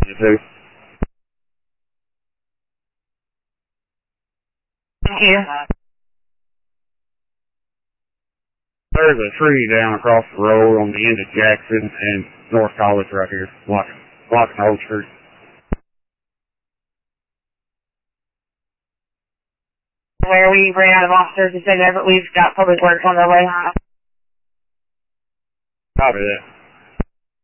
You too. Thank you. There's a tree down across the road on the end of Jackson and North College right here, blocking the whole street. Where we ran out of officers to send there, but we've got public works on their way. Copy that.